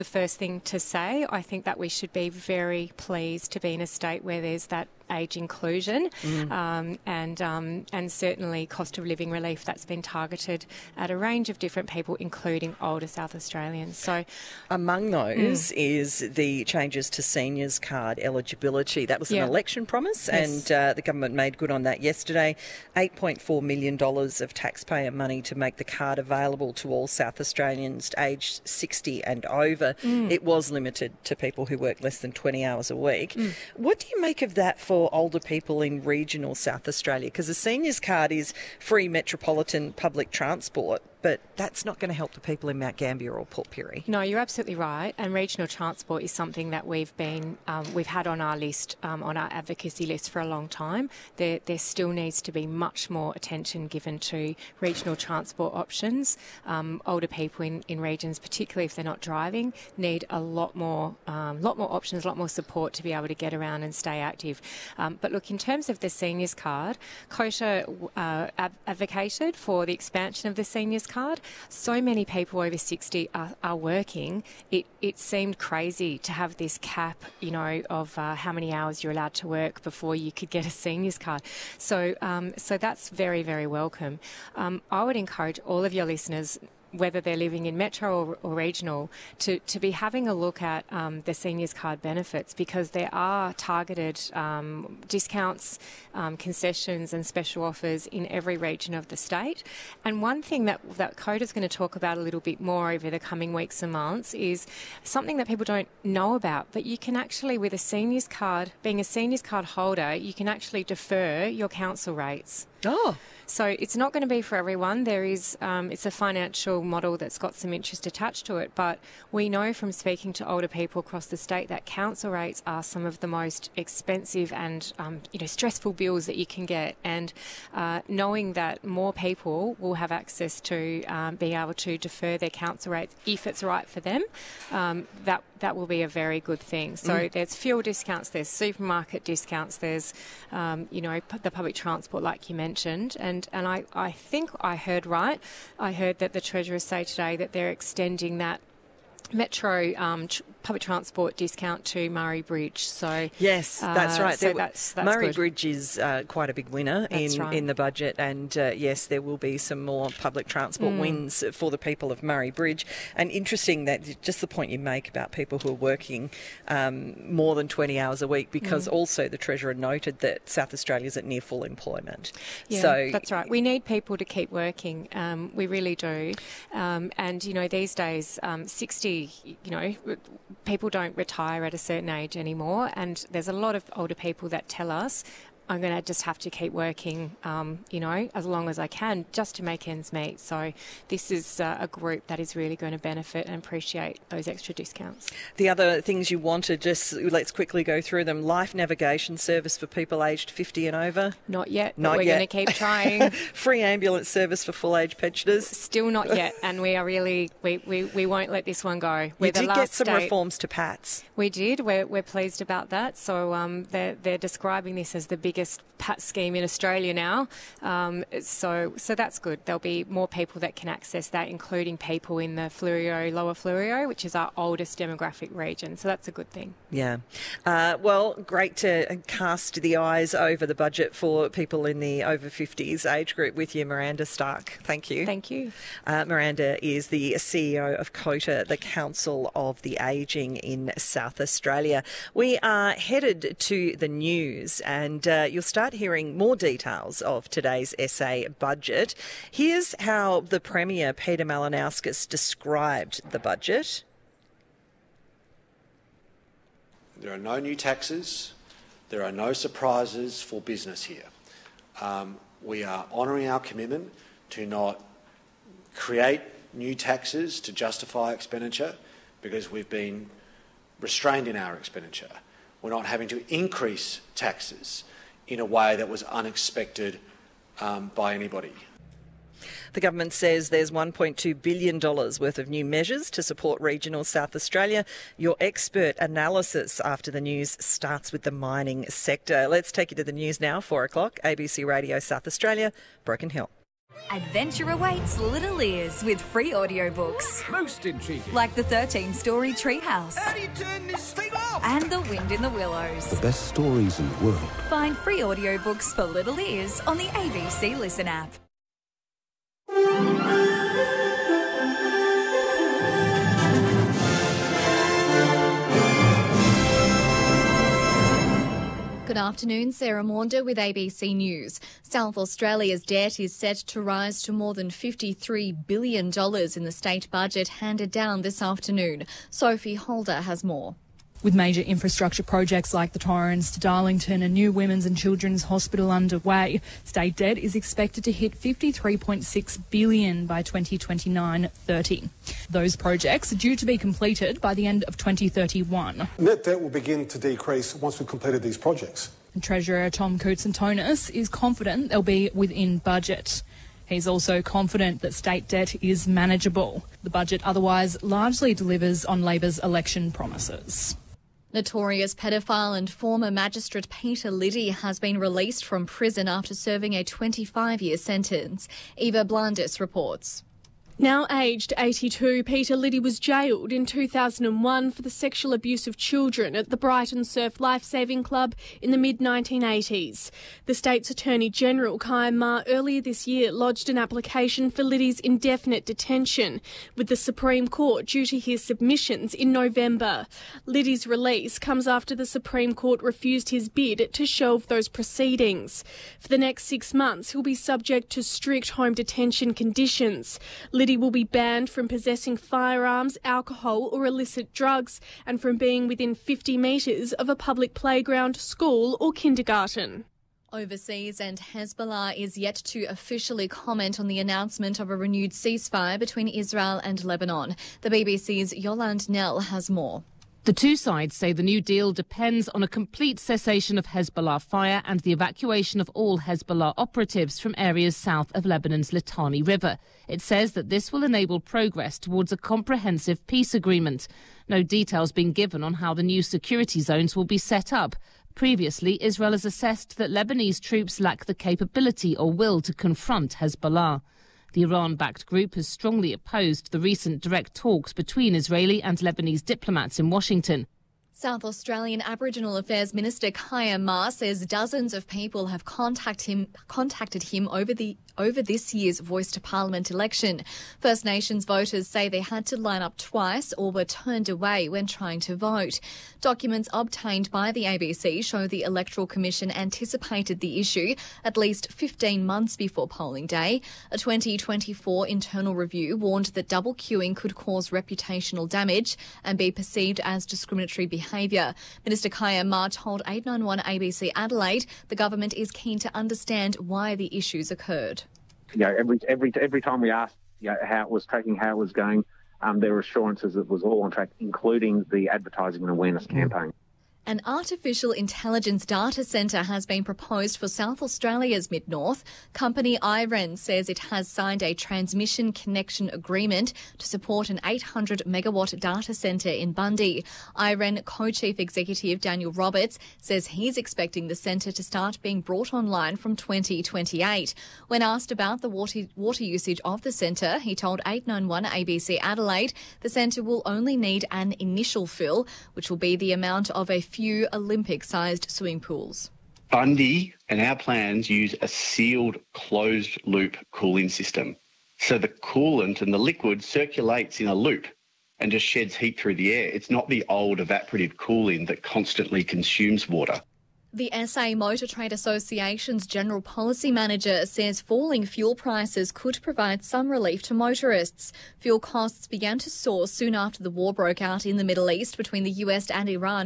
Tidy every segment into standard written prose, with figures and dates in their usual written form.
The first thing to say, I think that we should be very pleased to be in a state where there's that age inclusion and certainly cost of living relief that's been targeted at a range of different people, including older South Australians. So, among those is the changes to seniors card eligibility. That was an election promise, yes. and the government made good on that yesterday. $8.4 million of taxpayer money to make the card available to all South Australians aged 60 and over. It was limited to people who work less than 20 hours a week. What do you make of that for older people in regional South Australia? Because the seniors card is free metropolitan public transport, but that's not going to help the people in Mount Gambier or Port Pirie. No, you're absolutely right. And regional transport is something that we've had on our list, on our advocacy list for a long time. There still needs to be much more attention given to regional transport options. Older people in regions, particularly if they're not driving, need a lot more options, a lot more support to be able to get around and stay active. But look, in terms of the seniors card, COTA advocated for the expansion of the seniors card. So many people over 60 are working. It seemed crazy to have this cap, of how many hours you're allowed to work before you could get a seniors card. So that's very, very welcome. I would encourage all of your listeners, whether they're living in metro or regional, to be having a look at the seniors card benefits, because there are targeted discounts, concessions and special offers in every region of the state. And one thing that COTA is going to talk about a little bit more over the coming weeks and months is something that people don't know about, but you can actually, with a seniors card, being a seniors card holder, you can actually defer your council rates. Oh. So it's not going to be for everyone. There is, it's a financial model that's got some interest attached to it, but we know from speaking to older people across the state that council rates are some of the most expensive and, stressful bills that you can get. And knowing that more people will have access to being able to defer their council rates if it's right for them, that will be a very good thing. So there's fuel discounts, there's supermarket discounts, there's, the public transport like you mentioned. And I think I heard right. I heard that the Treasurer say today that they're extending that metro public transport discount to Murray Bridge. So yes, that's right. So that's Murray good. Bridge is quite a big winner in the budget, and yes, there will be some more public transport wins for the people of Murray Bridge. And interesting that just the point you make about people who are working more than 20 hours a week, because also the Treasurer noted that South Australia's at near full employment. Yeah, so that's right. We need people to keep working. We really do. And these days, 60. People don't retire at a certain age anymore, and there's a lot of older people that tell us, I'm going to just have to keep working, as long as I can just to make ends meet. So this is a group that is really going to benefit and appreciate those extra discounts. The other things you wanted, just let's quickly go through them. Life navigation service for people aged 50 and over. Not yet, but we're going to keep trying. Free ambulance service for full age pensioners. Still not yet, and we are really, we won't let this one go. You did get some reforms to PATS. We did. We're pleased about that. So they're describing this as the biggest PAT scheme in Australia now. So that's good. There'll be more people that can access that, including people in the Fleurieu, Lower Fleurieu, which is our oldest demographic region. So that's a good thing. Yeah. Well, great to cast the eyes over the budget for people in the over 50s age group with you, Miranda Stark. Thank you. Thank you. Miranda is the CEO of COTA, the Council of the Ageing in South Australia. We are headed to the news, and you'll start hearing more details of today's SA budget. Here's how the Premier, Peter Malinauskas, described the budget. There are no new taxes. There are no surprises for business here. We are honouring our commitment to not create new taxes to justify expenditure, because we've been restrained in our expenditure. We're not having to increase taxes in a way that was unexpected by anybody. The government says there's $1.2 billion worth of new measures to support regional South Australia. Your expert analysis after the news starts with the mining sector. Let's take you to the news now, 4 o'clock, ABC Radio South Australia, Broken Hill. Adventure awaits little ears with free audiobooks. Most intriguing. Like the 13-story Treehouse. How do you turn this thing off? And The Wind in the Willows. The best stories in the world. Find free audiobooks for little ears on the ABC Listen app. Good afternoon, Sarah Maunder with ABC News. South Australia's debt is set to rise to more than $53 billion in the state budget handed down this afternoon. Sophie Holder has more. With major infrastructure projects like the Torrens to Darlington and new women's and children's hospital underway, state debt is expected to hit $53.6 billion by 2029-30. Those projects are due to be completed by the end of 2031. Net debt will begin to decrease once we've completed these projects. And Treasurer Tom Koutsantonis is confident they'll be within budget. He's also confident that state debt is manageable. The budget otherwise largely delivers on Labor's election promises. Notorious pedophile and former magistrate Peter Liddy has been released from prison after serving a 25-year sentence. Eva Blandis reports. Now aged 82, Peter Liddy was jailed in 2001 for the sexual abuse of children at the Brighton Surf Lifesaving Club in the mid-1980s. The state's Attorney-General, Kaya Ma, earlier this year lodged an application for Liddy's indefinite detention, with the Supreme Court due to hear submissions in November. Liddy's release comes after the Supreme Court refused his bid to shelve those proceedings. For the next 6 months, he'll be subject to strict home detention conditions. Liddy will be banned from possessing firearms, alcohol or illicit drugs and from being within 50 metres of a public playground, school or kindergarten. Overseas, and Hezbollah is yet to officially comment on the announcement of a renewed ceasefire between Israel and Lebanon. The BBC's Yolande Nell has more. The two sides say the new deal depends on a complete cessation of Hezbollah fire and the evacuation of all Hezbollah operatives from areas south of Lebanon's Litani River. It says that this will enable progress towards a comprehensive peace agreement. No details being given on how the new security zones will be set up. Previously, Israel has assessed that Lebanese troops lack the capability or will to confront Hezbollah. The Iran-backed group has strongly opposed the recent direct talks between Israeli and Lebanese diplomats in Washington. South Australian Aboriginal Affairs Minister Kaya Ma says dozens of people have contacted him over this year's Voice to Parliament election. First Nations voters say they had to line up twice or were turned away when trying to vote. Documents obtained by the ABC show the Electoral Commission anticipated the issue at least 15 months before polling day. A 2024 internal review warned that double queuing could cause reputational damage and be perceived as discriminatory behaviour. Minister Kaya Ma told 891 ABC Adelaide the government is keen to understand why the issues occurred. Every time we asked how it was tracking, how it was going, there were assurances it was all on track, including the advertising and awareness campaign. An artificial intelligence data centre has been proposed for South Australia's Mid-North. Company IREN says it has signed a transmission connection agreement to support an 800-megawatt data centre in Bundy. IREN co-chief executive Daniel Roberts says he's expecting the centre to start being brought online from 2028. When asked about the water usage of the centre, he told 891 ABC Adelaide the centre will only need an initial fill, which will be the amount of a few Olympic-sized swimming pools. Bundy and our plans use a sealed closed-loop cooling system. So the coolant and the liquid circulates in a loop and just sheds heat through the air. It's not the old evaporative cooling that constantly consumes water. The SA Motor Trade Association's General Policy Manager says falling fuel prices could provide some relief to motorists. Fuel costs began to soar soon after the war broke out in the Middle East between the US and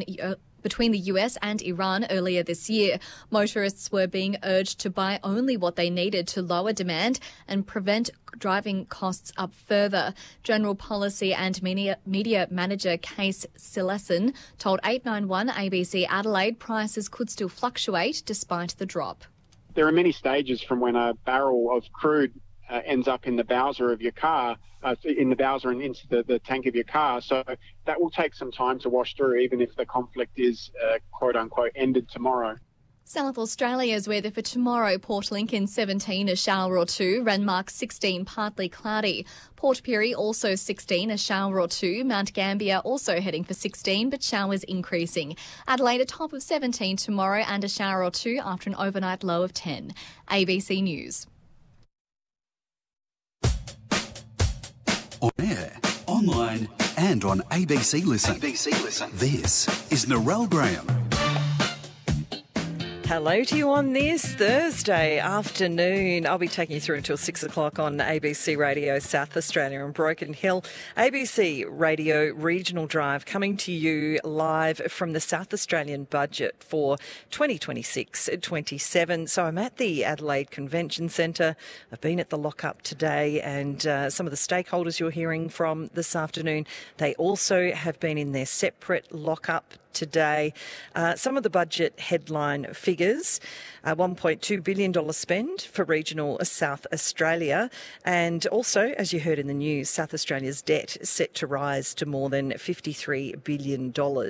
Iran earlier this year. Motorists were being urged to buy only what they needed to lower demand and prevent driving costs up further. General Policy and Media Manager Case Silessen told 891 ABC Adelaide prices could still fluctuate despite the drop. There are many stages from when a barrel of crude ends up in the bowser of your car, in the bowser and into the tank of your car. So that will take some time to wash through, even if the conflict is, quote unquote, ended tomorrow. South Australia's weather for tomorrow: Port Lincoln 17, a shower or two. Renmark 16, partly cloudy. Port Pirie also 16, a shower or two. Mount Gambier also heading for 16, but showers increasing. Adelaide a top of 17 tomorrow and a shower or two after an overnight low of 10. ABC News. On air, online and on ABC Listen. ABC Listen. This is Narelle Graham. Hello to you on this Thursday afternoon. I'll be taking you through until 6 o'clock on ABC Radio South Australia and Broken Hill. ABC Radio Regional Drive coming to you live from the South Australian budget for 2026-27. So I'm at the Adelaide Convention Centre. I've been at the lockup today, and some of the stakeholders you're hearing from this afternoon, they also have been in their separate lockup today. Some of the budget headline figures: $1.2 billion spend for regional South Australia, and also, as you heard in the news, South Australia's debt set to rise to more than $53 billion.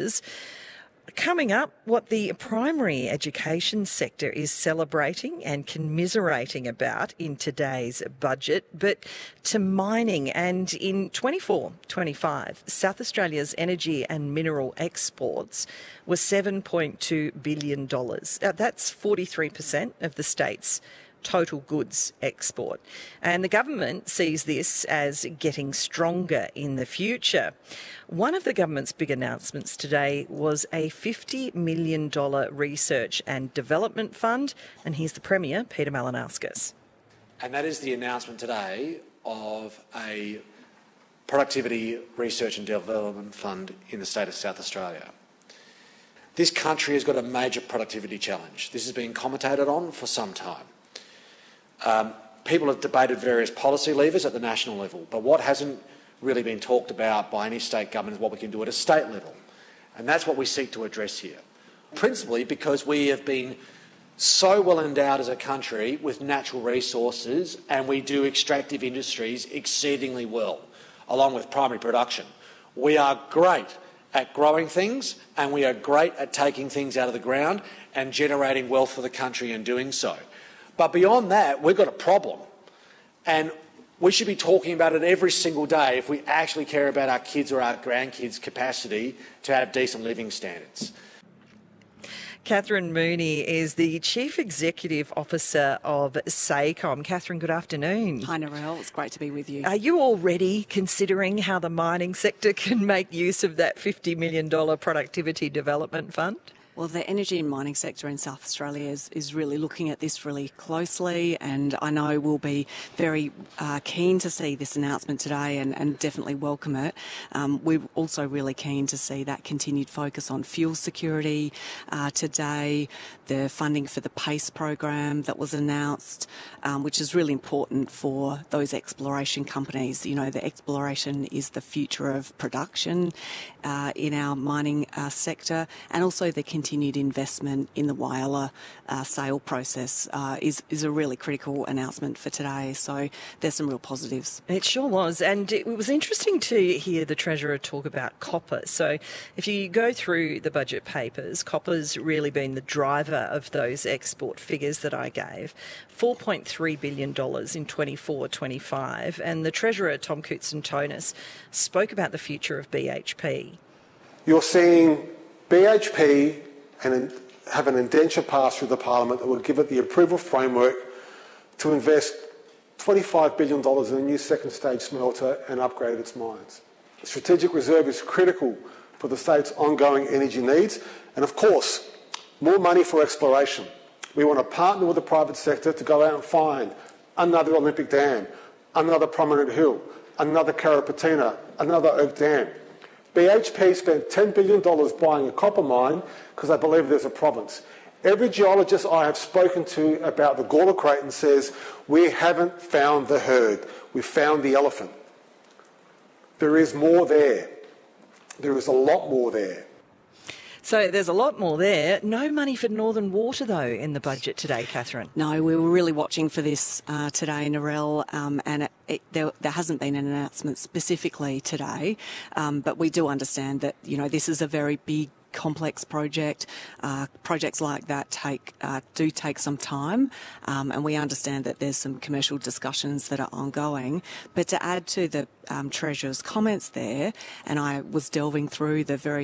Coming up, what the primary education sector is celebrating and commiserating about in today's budget, but to mining. And in 24-25, South Australia's energy and mineral exports were $7.2 billion. That's 43% of the state's total goods export. And the government sees this as getting stronger in the future. One of the government's big announcements today was a $50 million research and development fund. And here's the Premier, Peter Malinauskas. And that is the announcement today of a productivity research and development fund in the state of South Australia. This country has got a major productivity challenge. This has been commentated on for some time. People have debated various policy levers at the national level, but what hasn't really been talked about by any state government is what we can do at a state level. And that's what we seek to address here. Principally because we have been so well endowed as a country with natural resources, and we do extractive industries exceedingly well, along with primary production. We are great at growing things, and we are great at taking things out of the ground and generating wealth for the country and doing so. But beyond that, we've got a problem. And we should be talking about it every single day if we actually care about our kids' or our grandkids' capacity to have decent living standards. Catherine Mooney is the Chief Executive Officer of SACOM. Catherine, good afternoon. Hi, Narelle. It's great to be with you. Are you already considering how the mining sector can make use of that $50 million Productivity Development Fund? Well, the energy and mining sector in South Australia is really looking at this really closely, and I know we'll be very keen to see this announcement today and definitely welcome it. We're also really keen to see that continued focus on fuel security today, the funding for the PACE program that was announced, which is really important for those exploration companies. You know, the exploration is the future of production in our mining sector, and also the continued investment in the Whyalla sale process is a really critical announcement for today. So there's some real positives. It sure was. And it was interesting to hear the Treasurer talk about copper. So if you go through the budget papers, copper's really been the driver of those export figures that I gave. $4.3 billion in 24-25. And the Treasurer, Tom Koutsantonis, spoke about the future of BHP. You're seeing BHP and have an indenture pass through the Parliament that would give it the approval framework to invest $25 billion in a new second stage smelter and upgrade its mines. The strategic reserve is critical for the state's ongoing energy needs, and of course, more money for exploration. We want to partner with the private sector to go out and find another Olympic Dam, another Prominent Hill, another Carrapateena, another Oak Dam. BHP spent $10 billion buying a copper mine because they believe there's a province. Every geologist I have spoken to about the Gawler Craton says, we haven't found the herd, we've found the elephant. There is more there. There is a lot more there. So there's a lot more there. No money for Northern Water, though, in the budget today, Catherine. No, we were really watching for this today, Narelle, and there hasn't been an announcement specifically today, but we do understand that, you know, this is a very big complex project. Projects like that do take some time, and we understand that there's some commercial discussions that are ongoing. But to add to the Treasurer's comments there, and I was delving through the very